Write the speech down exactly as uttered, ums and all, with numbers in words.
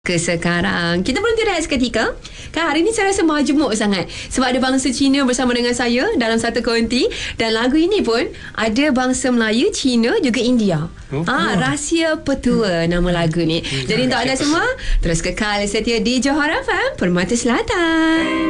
Ke sekarang kita belum tiada seketika. Kan hari ni saya rasa majmuk sangat sebab ada bangsa Cina bersama dengan saya dalam satu konti, dan lagu ini pun ada bangsa Melayu, Cina juga India. Oh, ah, Rahsia Petua nama lagu ni. Jadi untuk anda semua terus kekal setia di Johor F M Permata Selatan.